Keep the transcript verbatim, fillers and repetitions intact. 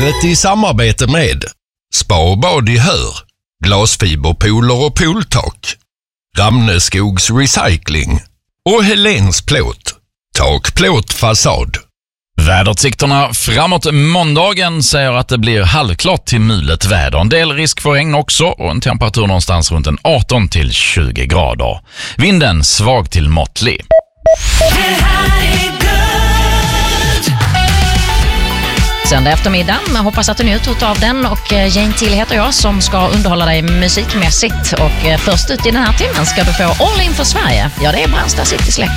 Avsnittet i samarbete med Spa och bad i Hör, Glasfiberpooler och pooltak, Ramneskogs Recycling och Helens Plåt, tak, plåt, fasad. Väderutsikterna framåt måndagen säger att det blir halvklart till mulet väder. En del risk för regn också och en temperatur någonstans runt en arton till tjugo grader. Vinden svag till måttlig. Söndag eftermiddag, hoppas att du njuter av den, och Jane Till heter jag som ska underhålla dig musikmässigt, och först ut i den här timmen ska du få All In för Sverige. Ja, det är Brandsta City Släcker.